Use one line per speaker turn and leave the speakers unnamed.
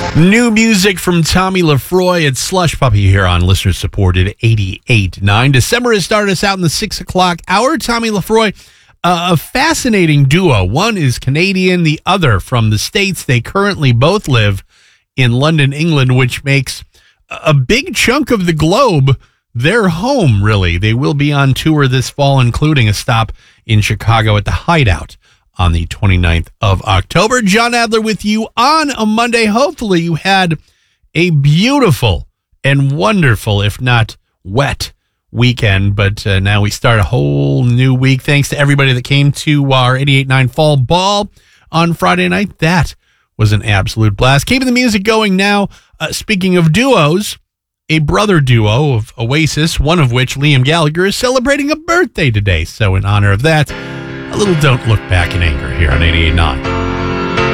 New music from Tommy Lafroy at Slush Puppy here on listener supported 88.9. December has started us out in the 6 o'clock hour. Tommy Lafroy, a fascinating duo. One is Canadian, the other from the States. They currently both live in London, England, which makes a big chunk of the globe their home, really. They will be on tour this fall, including a stop in Chicago at the Hideout on the 29th of October. John Adler with you on a Monday. Hopefully you had a beautiful and wonderful, if not wet, weekend. But now we start a whole new week. Thanks to everybody that came to our 88.9 Fall Ball on Friday night. That was an absolute blast. Keeping the music going now. Speaking of duos, a brother duo of Oasis, one of which, Liam Gallagher, is celebrating a birthday today. So in honor of that, a little Don't Look Back in Anger here on 88.9.